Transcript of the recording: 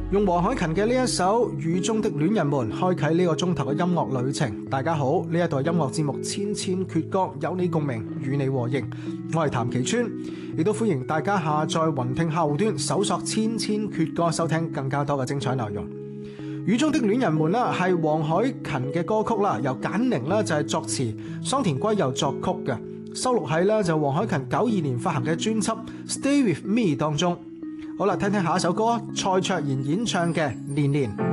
用黃凱芹嘅呢一首《雨中的戀人們》開啟呢個鐘頭嘅音樂旅程。大家好，呢一度係音樂節目《千千闕歌》，有你共鳴，與你和應。我係譚其川，亦都歡迎大家下載雲聽客戶端，搜索《千千闕歌》，收聽更加多嘅精彩內容。《雨中的戀人們》啦，係黃凱芹嘅歌曲啦，由簡寧啦就係作詞，桑田圭佑作曲嘅，收錄喺咧就黃凱芹92年發行嘅專輯《Stay With Me》當中。好啦，聽聽下一首歌，蔡卓妍演唱嘅《年年》。